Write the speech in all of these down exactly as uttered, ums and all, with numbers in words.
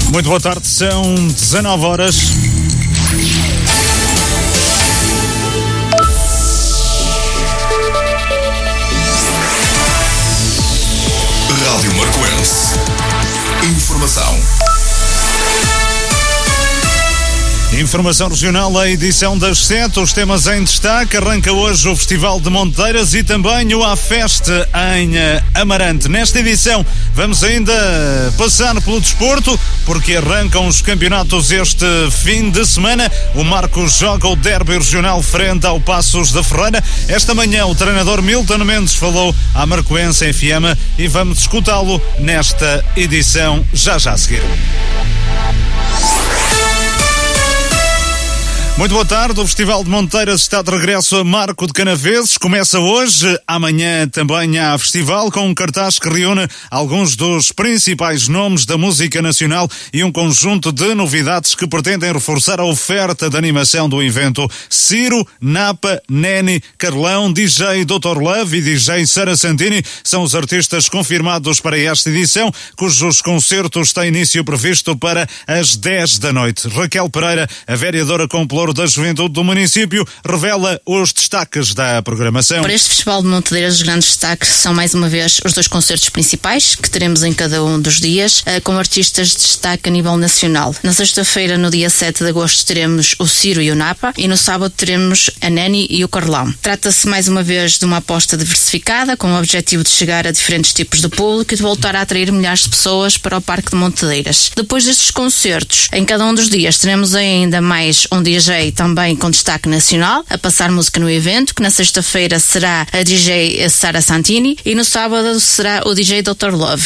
Muito boa tarde, são dezanove horas. Rádio Marcoense. Informação. Informação regional, a edição das sete, os temas em destaque. Arranca hoje o Festival de Monteiras e também o AFest em Amarante. Nesta edição vamos ainda passar pelo desporto, porque arrancam os campeonatos este fim de semana. O Marcos joga o derby regional frente ao Passos da Ferreira. Esta manhã o treinador Milton Mendes falou à Marcoense F M e vamos escutá-lo nesta edição já já a seguir. Muito boa tarde, o Festival de Monteiras está de regresso a Marco de Canaveses, começa hoje, amanhã também há festival com um cartaz que reúne alguns dos principais nomes da música nacional e um conjunto de novidades que pretendem reforçar a oferta de animação do evento. Ciro, Napa, Neni, Carlão, D J doutor Love e D J Sara Santini são os artistas confirmados para esta edição, cujos concertos têm início previsto para as dez da noite. Raquel Pereira, a vereadora com Pelouro da Juventude do município, revela os destaques da programação. Para este Festival de Monteiras, os grandes destaques são mais uma vez os dois concertos principais que teremos em cada um dos dias, com artistas de destaque a nível nacional. Na sexta-feira, no dia sete de agosto, teremos o Ciro e o Napa e no sábado teremos a Neni e o Carlão. Trata-se mais uma vez de uma aposta diversificada com o objetivo de chegar a diferentes tipos de público e de voltar a atrair milhares de pessoas para o Parque de Monteiras. Depois destes concertos, em cada um dos dias teremos ainda mais um D J também com destaque nacional, a passar música no evento, que na sexta-feira será a D J Sara Santini e no sábado será o D J doutor Love.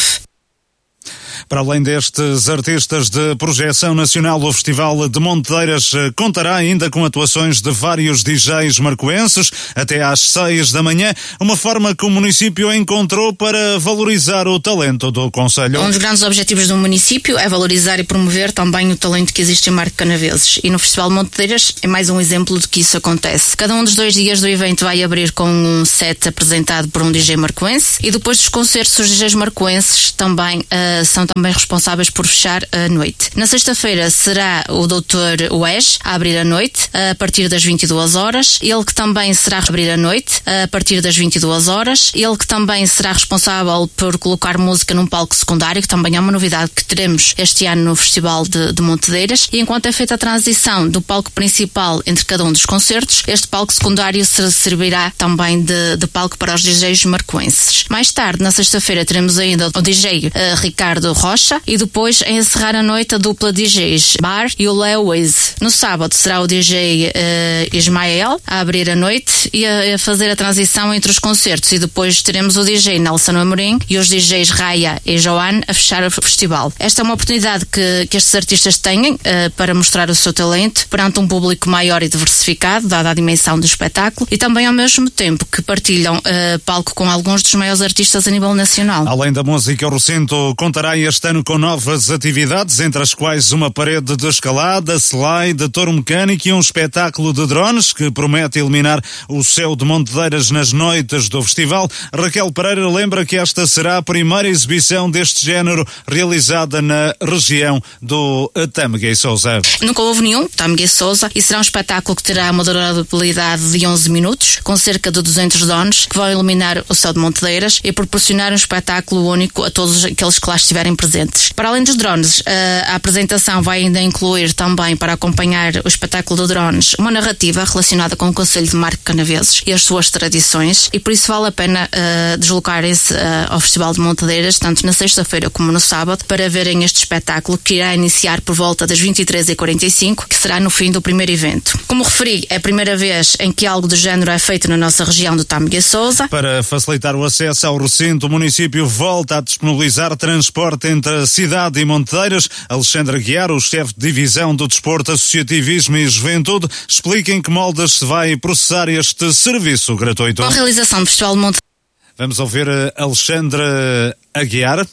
Para além destes artistas de projeção nacional, o Festival de Monteiras contará ainda com atuações de vários D Js marcoenses até às seis da manhã, uma forma que o município encontrou para valorizar o talento do concelho. Um dos grandes objetivos do município é valorizar e promover também o talento que existe em Marco Canaveses, e no Festival de Monteiras é mais um exemplo de que isso acontece. Cada um dos dois dias do evento vai abrir com um set apresentado por um D J marcoense e depois dos concertos os D Js marcoenses também uh, são também responsáveis por fechar a noite. Na sexta-feira será o doutor Wes a abrir a noite a partir das vinte e duas horas, ele que também será a abrir a noite a partir das vinte e duas horas, ele que também será responsável por colocar música num palco secundário, que também é uma novidade que teremos este ano no Festival de, de Monteiras, e enquanto é feita a transição do palco principal entre cada um dos concertos, este palco secundário servirá também de, de palco para os D Js marcoenses. Mais tarde, na sexta-feira, teremos ainda o D J uh, Ricardo Rocha e depois a encerrar a noite a dupla D Js Bar e o Leo Wiz. No sábado será o D J uh, Ismael a abrir a noite e a, a fazer a transição entre os concertos, e depois teremos o D J Nelson Amorim e os D Js Raya e Joan a fechar o festival. Esta é uma oportunidade que, que estes artistas têm uh, para mostrar o seu talento perante um público maior e diversificado, dada a dimensão do espetáculo, e também ao mesmo tempo que partilham uh, palco com alguns dos maiores artistas a nível nacional. Além da música, o recinto contará este ano com novas atividades, entre as quais uma parede de escalada, slide, touro mecânico e um espetáculo de drones que promete eliminar o céu de Monteiras nas noites do festival. Raquel Pereira lembra que esta será a primeira exibição deste género realizada na região do Tâmega e Sousa. Nunca houve nenhum Tâmega e Sousa, e será um espetáculo que terá uma durabilidade de onze minutos, com cerca de duzentos drones que vão iluminar o céu de Monteiras e proporcionar um espetáculo único a todos aqueles que lá estiverem presentes. Para além dos drones, a apresentação vai ainda incluir também, para acompanhar o espetáculo de drones, uma narrativa relacionada com o Concelho de Marco Canaveses e as suas tradições, e por isso vale a pena uh, deslocarem-se uh, ao Festival de Monteiras, tanto na sexta-feira como no sábado, para verem este espetáculo que irá iniciar por volta das vinte e três e quarenta e cinco, que será no fim do primeiro evento. Como referi, é a primeira vez em que algo do género é feito na nossa região do Tâmega e Sousa. Para facilitar o acesso ao recinto, o município volta a disponibilizar transporte entre a cidade e Monteiras. Alexandre Aguiar, o chefe de divisão do Desporto, Associativismo e Juventude, explica em que moldes se vai processar este serviço gratuito. Com a realização do Festival de Monteiras. Vamos ouvir Alexandre Aguiar.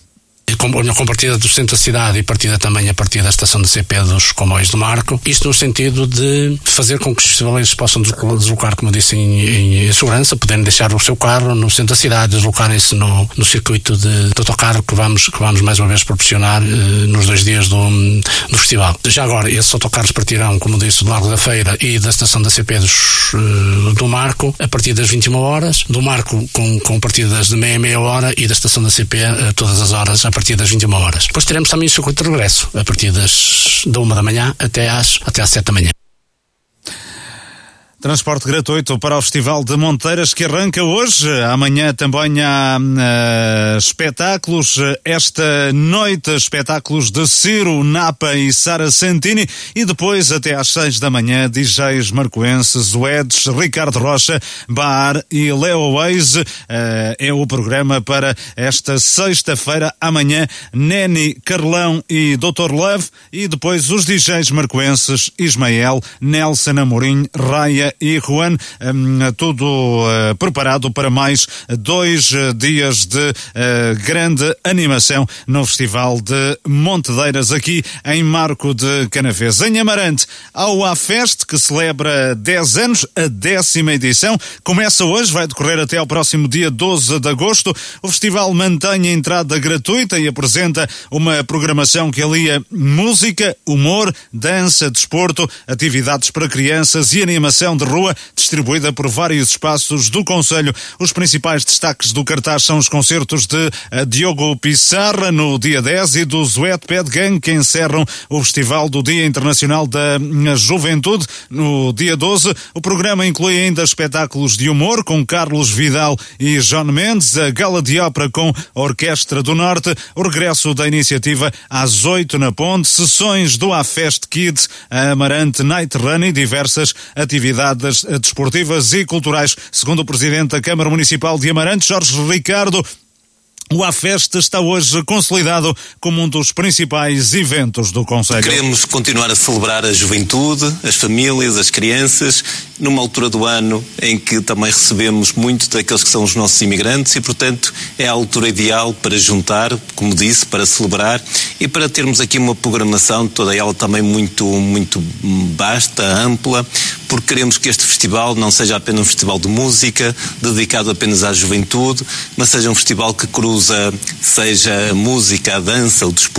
com, com partida do centro da cidade e partida também a partir da estação da C P dos comboios do Marco, isto no sentido de fazer com que os festivaleiros possam deslocar, como eu disse, em, em segurança, poderem deixar o seu carro no centro da cidade, deslocarem-se no, no circuito de, de autocarro que vamos, que vamos mais uma vez proporcionar eh, nos dois dias do, do festival. Já agora, esses autocarros partirão, como disse, do Largo da Feira e da estação da C P dos, eh, do Marco, a partir das vinte e uma horas, do Marco com, com partidas de meia meia hora e da estação da C P eh, todas as horas, a partir das vinte e uma horas. Depois teremos também o circuito de regresso, a partir das, da uma da manhã até às, até às sete da manhã. Transporte gratuito para o Festival de Monteiras, que arranca hoje. Amanhã também há uh, espetáculos. Esta noite, espetáculos de Ciro, Napa e Sara Santini. E depois, até às seis da manhã, D Js marcoenses, o Eds, Ricardo Rocha, Bar e Leo Waze. Uh, é o programa para esta sexta-feira. Amanhã, Neni, Carlão e doutor Love. E depois os D Js marcoenses, Ismael, Nelson Amorim, Raya e Juan, um, tudo uh, preparado para mais dois uh, dias de uh, grande animação no Festival de Montedeiras, aqui em Marco de Canaveses. Em Amarante, ao AFest, que celebra dez anos, a décima edição, começa hoje, vai decorrer até ao próximo dia doze de agosto. O festival mantém a entrada gratuita e apresenta uma programação que alia música, humor, dança, desporto, atividades para crianças e animação de rua, distribuída por vários espaços do concelho. Os principais destaques do cartaz são os concertos de uh, Diogo Pissarra no dia dez e do Zuete Pad Gang, que encerram o Festival do Dia Internacional da uh, Juventude no dia doze. O programa inclui ainda espetáculos de humor com Carlos Vidal e John Mendes, a gala de ópera com a Orquestra do Norte, o regresso da iniciativa às oito na Ponte, sessões do AFest Kids, a Amarante Night Run e diversas atividades desportivas e culturais. Segundo o Presidente da Câmara Municipal de Amarante, Jorge Ricardo, o AFest está hoje consolidado como um dos principais eventos do concelho. Queremos continuar a celebrar a juventude, as famílias, as crianças, numa altura do ano em que também recebemos muito daqueles que são os nossos imigrantes e, portanto, é a altura ideal para juntar, como disse, para celebrar e para termos aqui uma programação, toda ela também muito, muito vasta, ampla, porque queremos que este festival não seja apenas um festival de música, dedicado apenas à juventude, mas seja um festival que cruza, seja a música, a dança, o desporto,